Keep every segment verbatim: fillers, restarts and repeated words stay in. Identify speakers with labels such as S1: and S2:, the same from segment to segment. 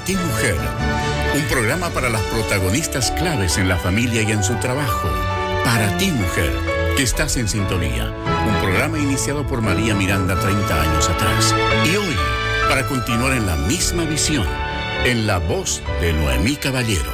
S1: ti, mujer. Un programa para las protagonistas claves en la familia y en su trabajo. Para ti, mujer, que estás en sintonía. Un programa iniciado por María Miranda treinta años atrás. Y hoy, para continuar en la misma visión, en la voz de Noemí Caballero.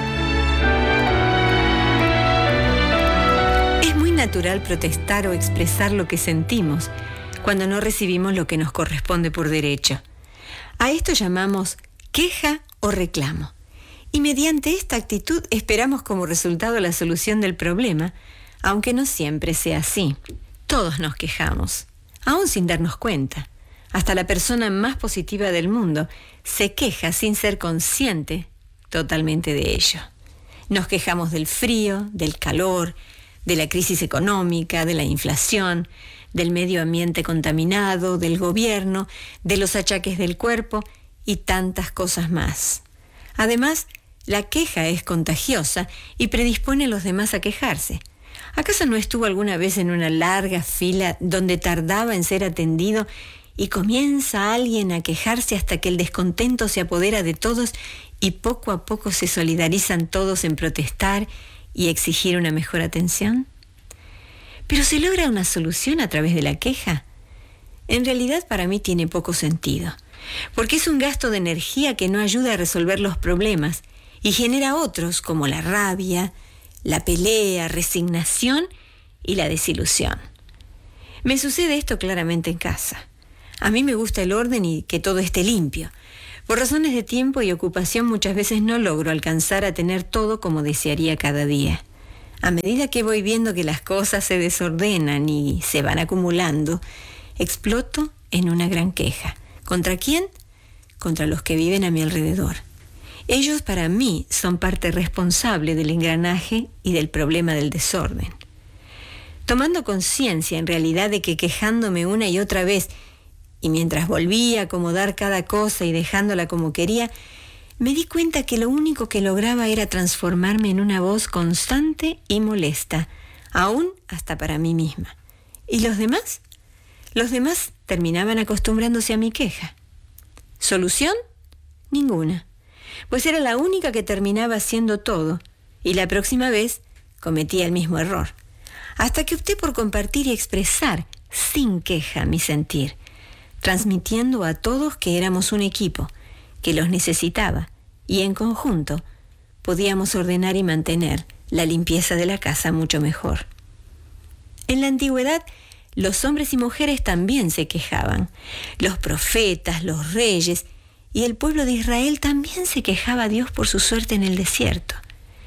S2: Es muy natural protestar o expresar lo que sentimos cuando no recibimos lo que nos corresponde por derecho. A esto llamamos queja o reclamo. Y mediante esta actitud esperamos como resultado la solución del problema, aunque no siempre sea así. Todos nos quejamos, aún sin darnos cuenta. Hasta la persona más positiva del mundo se queja sin ser consciente totalmente de ello. Nos quejamos del frío, del calor, de la crisis económica, de la inflación, del medio ambiente contaminado, del gobierno, de los achaques del cuerpo y tantas cosas más. Además, la queja es contagiosa y predispone a los demás a quejarse. ¿Acaso no estuvo alguna vez en una larga fila donde tardaba en ser atendido y comienza alguien a quejarse hasta que el descontento se apodera de todos y poco a poco se solidarizan todos en protestar y exigir una mejor atención? ¿Pero se logra una solución a través de la queja? En realidad para mí tiene poco sentido, porque es un gasto de energía que no ayuda a resolver los problemas y genera otros como la rabia, la pelea, resignación y la desilusión. Me sucede esto claramente en casa. A mí me gusta el orden y que todo esté limpio. Por razones de tiempo y ocupación muchas veces no logro alcanzar a tener todo como desearía cada día. A medida que voy viendo que las cosas se desordenan y se van acumulando, exploto en una gran queja. ¿Contra quién? Contra los que viven a mi alrededor. Ellos para mí son parte responsable del engranaje y del problema del desorden. Tomando conciencia en realidad de que quejándome una y otra vez, y mientras volvía a acomodar cada cosa y dejándola como quería, me di cuenta que lo único que lograba era transformarme en una voz constante y molesta, aún hasta para mí misma. ¿Y los demás? Los demás terminaban acostumbrándose a mi queja. ¿Solución? Ninguna. Pues era la única que terminaba haciendo todo, y la próxima vez cometía el mismo error. Hasta que opté por compartir y expresar sin queja mi sentir, transmitiendo a todos que éramos un equipo, que los necesitaba, y en conjunto podíamos ordenar y mantener la limpieza de la casa mucho mejor. En la antigüedad, los hombres y mujeres también se quejaban. Los profetas, los reyes y el pueblo de Israel también se quejaba a Dios por su suerte en el desierto.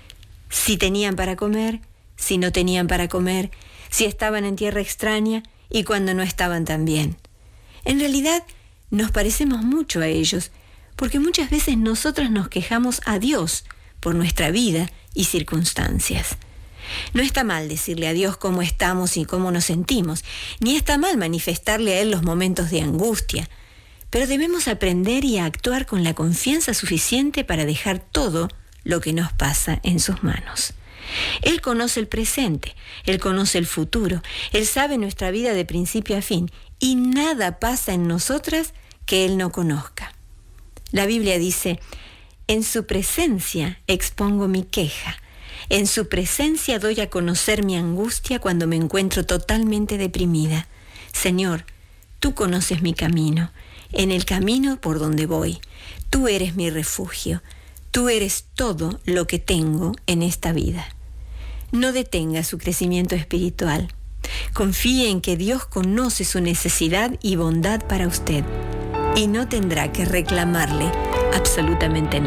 S2: Si tenían para comer, si no tenían para comer, si estaban en tierra extraña y cuando no estaban tan bien. En realidad, nos parecemos mucho a ellos, porque muchas veces nosotros nos quejamos a Dios por nuestra vida y circunstancias. No está mal decirle a Dios cómo estamos y cómo nos sentimos, ni está mal manifestarle a Él los momentos de angustia, pero debemos aprender y actuar con la confianza suficiente para dejar todo lo que nos pasa en sus manos. Él conoce el presente, Él conoce el futuro, Él sabe nuestra vida de principio a fin, y nada pasa en nosotras que Él no conozca. La Biblia dice, en su presencia expongo mi queja, en su presencia doy a conocer mi angustia cuando me encuentro totalmente deprimida. Señor, tú conoces mi camino, en el camino por donde voy. Tú eres mi refugio, tú eres todo lo que tengo en esta vida. No detenga su crecimiento espiritual. Confíe en que Dios conoce su necesidad y bondad para usted y no tendrá que reclamarle absolutamente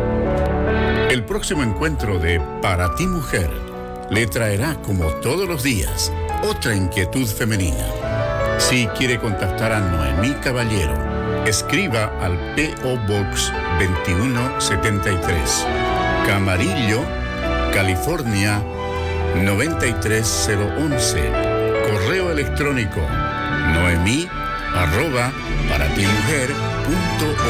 S2: nada.
S1: El próximo encuentro de Para ti, mujer le traerá, como todos los días, otra inquietud femenina. Si quiere contactar a Noemí Caballero, escriba al P O Box veintiuno setenta y tres, Camarillo, California noventa y tres cero once. Correo electrónico noemí arroba para ti mujer punto